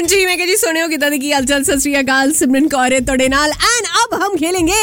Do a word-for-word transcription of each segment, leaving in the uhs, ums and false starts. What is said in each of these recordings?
जी मैं कह जी सुने हो कितना की हालचाल सत श्री अकाल सिमरन कौर है तोड़े नाल एंड अब हम खेलेंगे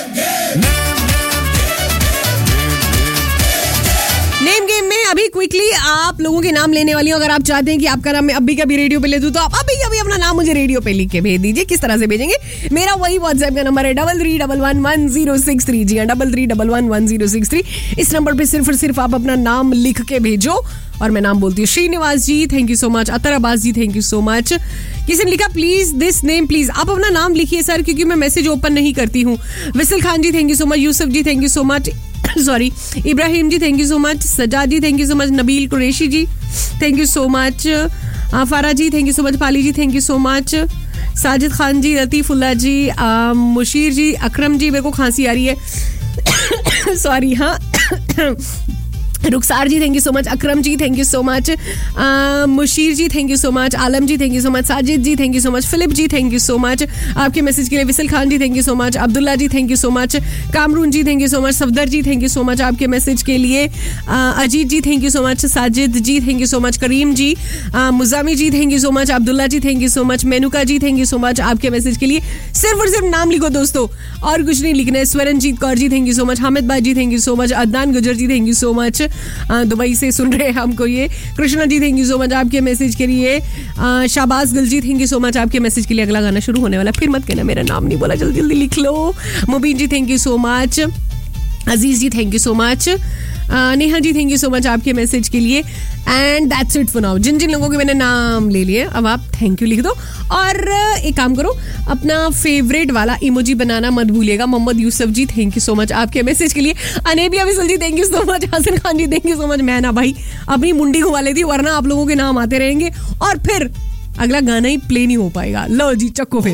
नेम गेम में। अभी क्विकली आप लोगों के नाम लेने वाली हूँ। अगर आप चाहते हैं कि आपका नाम मैं अभी कभी रेडियो पे ले दूं तो आप अभी कभी अपना नाम मुझे रेडियो पे लिख के भेज दीजिए। किस तरह से भेजेंगे? मेरा वही व्हाट्सएप का नंबर है double three double one one zero six three G हाँ double three double one one zero six three. इस नंबर पे सिर्फ और सिर्फ आप अपना नाम लिख के भेजो और मैं नाम बोलती हूँ। श्रीनिवास जी thank you so much, Atar Abbas ji thank you so much. किसी ने लिखा प्लीज दिस नेम प्लीज। आप अपना नाम लिखिए सर क्योंकि मैं मैसेज ओपन नहीं करती हूँ। Whistle Khan ji thank you so much, Yusuf ji thank you so much, sorry Ibrahim ji thank you so much, Sajjad ji thank you so much, Nabeel Qureshi ji thank you so much, फारा जी thank you so much, Pali ji thank you so much, Sajid Khan जी, लतीफुल्ला जी, मुशीर जी, अकरम जी, मेरे को खांसी आ रही है sorry हाँ रुखसार जी thank you so much, Akram ji thank you so much, Musheer ji thank you so much, Alam ji thank you so much, Sajid ji thank you so much, Philip ji thank you so much आपके message के लिए, whistle Khan ji thank you so much, Abdullah ji thank you so much, कामरून ji thank you so much, Safdar ji thank you so much आपके message के लिए, अजीत जी thank you so much, Sajid ji thank you so much, Karim ji, मुजामी ji thank you so much, Abdullah ji thank you so much, Menuka ji thank you so much आपके message के लिए। सिर्फ और सिर्फ नाम लिखो दोस्तों और कुछ नहीं लिखना है। Swaranjit Kaur ji thank you so much, Hamid by ji thank you so much, Adnan गुजर जी thank you so much, Dubai से सुन रहे हैं हमको ये, Krishna ji thank you so much आपके मैसेज के लिए, शाबाज गुल जी थैंक यू सो मच आपके मैसेज के लिए। अगला गाना शुरू होने वाला, फिर मत कहना मेरा नाम नहीं बोला, जल्दी जल्दी लिख लो। मुबीन जी thank you so much, Aziz ji thank you so much, Neha ji thank you so much आपके मैसेज के लिए। And that's it for now. जिन जिन लोगों के मैंने नाम ले लिए अब आप थैंक यू लिख दो और एक काम करो अपना फेवरेट वाला इमोजी बनाना मत भूलिएगा। मोहम्मद यूसुफ जी थैंक यू सो मच आपके मैसेज के लिए, अनेबिया whistle ji thank you so much, Hasan Khan ji thank you so much. मैं ना भाई अपनी मुंडी घुमा लेती वरना आप लोगों के नाम आते रहेंगे और फिर अगला गाना ही प्ले नहीं हो पाएगा। लो जी चक्को फिर।